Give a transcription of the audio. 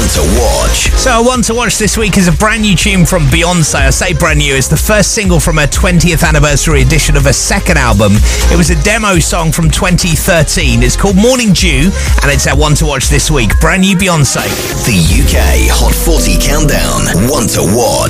One to Watch. So, One to Watch this week is a brand new tune from Beyonce. I say brand new, it's the first single from her 20th anniversary edition of her second album. It was a demo song from 2013. It's called Morning Dew, and it's our One to Watch this week. Brand new Beyonce. The UK Hot 40 Countdown. One to Watch.